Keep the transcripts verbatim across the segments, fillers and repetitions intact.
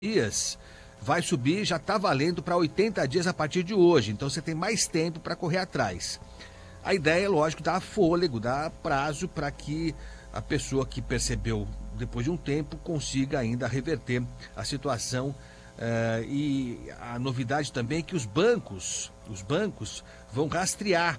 dias, vai subir, já está valendo para oitenta dias a partir de hoje. Então você tem mais tempo para correr atrás. A ideia é, lógico, dar fôlego, dar prazo para que a pessoa que percebeu depois de um tempo consiga ainda reverter a situação. Uh, e a novidade também é que os bancos, os bancos vão rastrear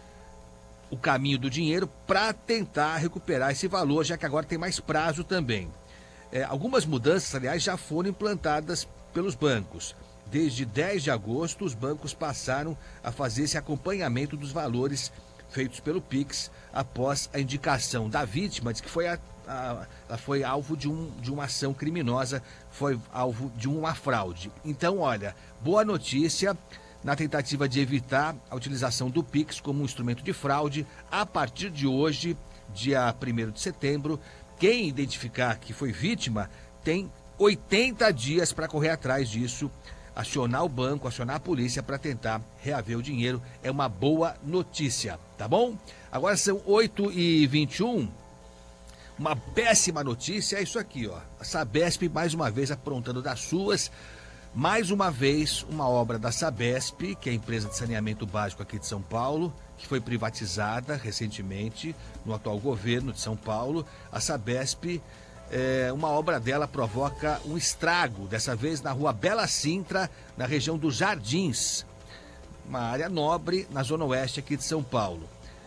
o caminho do dinheiro para tentar recuperar esse valor, já que agora tem mais prazo também. É, algumas mudanças, aliás, já foram implantadas pelos bancos. Desde dez de agosto, os bancos passaram a fazer esse acompanhamento dos valores feitos pelo Pix após a indicação da vítima de que foi, a, a, a, foi alvo de, um, de uma ação criminosa, foi alvo de uma fraude. Então, olha, boa notícia na tentativa de evitar a utilização do Pix como um instrumento de fraude. A partir de hoje, dia primeiro de setembro, quem identificar que foi vítima tem oitenta dias para correr atrás disso, acionar o banco, acionar a polícia para tentar reaver o dinheiro. É uma boa notícia, tá bom? Agora são oito e vinte e um. Uma péssima notícia é isso aqui, ó. A Sabesp mais uma vez aprontando das suas. Mais uma vez, uma obra da Sabesp, que é a empresa de saneamento básico aqui de São Paulo, que foi privatizada recentemente no atual governo de São Paulo. A Sabesp, é, uma obra dela provoca um estrago, dessa vez na rua Bela Sintra, na região dos Jardins, uma área nobre na zona oeste aqui de São Paulo.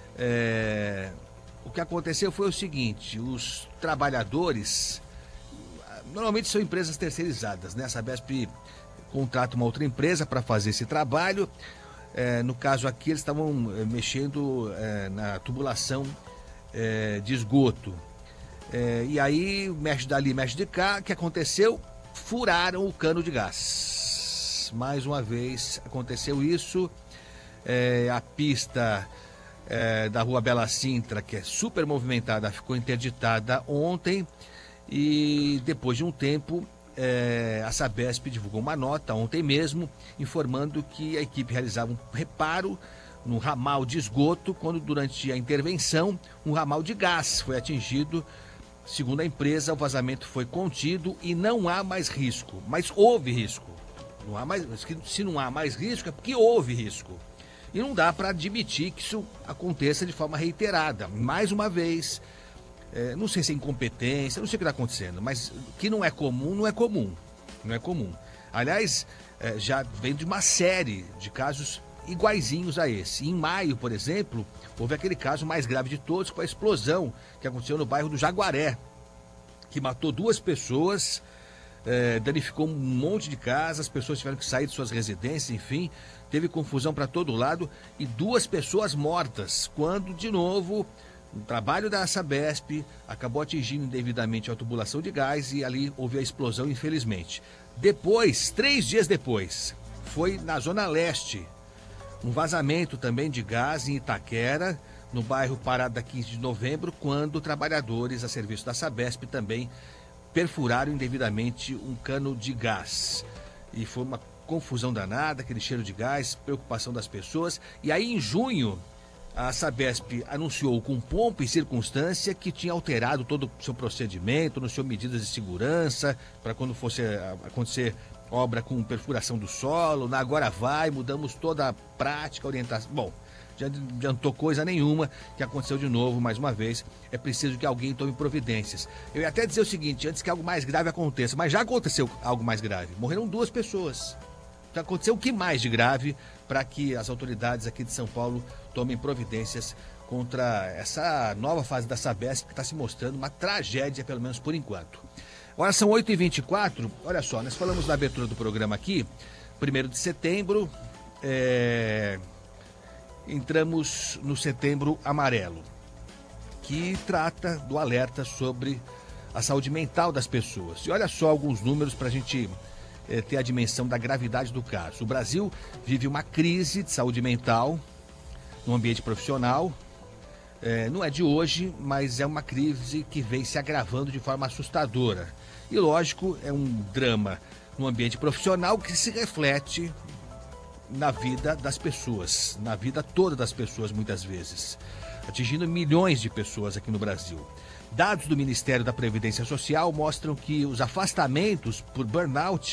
É, o que aconteceu foi o seguinte: os trabalhadores, normalmente são empresas terceirizadas, né? A Sabesp contrata uma outra empresa para fazer esse trabalho. É, no caso aqui, eles estavam é, mexendo é, na tubulação é, de esgoto. É, e aí, mexe dali, mexe de cá. O que aconteceu? Furaram o cano de gás. Mais uma vez aconteceu isso. É, a pista é, da rua Bela Sintra, que é super movimentada, ficou interditada ontem. E depois de um tempo, é, a Sabesp divulgou uma nota ontem mesmo, informando que a equipe realizava um reparo no ramal de esgoto, quando durante a intervenção um ramal de gás foi atingido. Segundo a empresa, o vazamento foi contido e não há mais risco. Mas houve risco. Não há mais, se não há mais risco é porque houve risco. E não dá para admitir que isso aconteça de forma reiterada. Mais uma vez, É, não sei se é incompetência, não sei o que está acontecendo, mas que não é comum, não é comum, não é comum. Aliás, é, já vem de uma série de casos iguaizinhos a esse. Em maio, por exemplo, houve aquele caso mais grave de todos, com a explosão que aconteceu no bairro do Jaguaré, que matou duas pessoas, é, danificou um monte de casas, as pessoas tiveram que sair de suas residências, enfim, teve confusão para todo lado e duas pessoas mortas, quando, de novo, o trabalho da Sabesp acabou atingindo indevidamente a tubulação de gás e ali houve a explosão, infelizmente. Depois, três dias depois, foi na Zona Leste, um vazamento também de gás em Itaquera, no bairro Parada quinze de novembro, quando trabalhadores a serviço da Sabesp também perfuraram indevidamente um cano de gás. E foi uma confusão danada, aquele cheiro de gás, preocupação das pessoas. E aí, em junho, a Sabesp anunciou com pompa e circunstância que tinha alterado todo o seu procedimento, anunciou medidas de segurança para quando fosse acontecer obra com perfuração do solo. Na Agora Vai, mudamos toda a prática, orientação. Bom, já não adiantou coisa nenhuma, que aconteceu de novo, mais uma vez. É preciso que alguém tome providências. Eu ia até dizer o seguinte, antes que algo mais grave aconteça, mas já aconteceu algo mais grave. Morreram duas pessoas. Já aconteceu o que mais de grave para que as autoridades aqui de São Paulo tomem providências contra essa nova fase da Sabesp, que está se mostrando uma tragédia, pelo menos por enquanto. Agora são oito e vinte e quatro, olha só, nós falamos na abertura do programa aqui, primeiro de setembro, é... entramos no Setembro Amarelo, que trata do alerta sobre a saúde mental das pessoas. E olha só alguns números para a gente é, ter a dimensão da gravidade do caso. O Brasil vive uma crise de saúde mental no ambiente profissional. É, não é de hoje, mas é uma crise que vem se agravando de forma assustadora. E, lógico, é um drama no ambiente profissional que se reflete na vida das pessoas, na vida toda das pessoas, muitas vezes, atingindo milhões de pessoas aqui no Brasil. Dados do Ministério da Previdência Social mostram que os afastamentos por burnout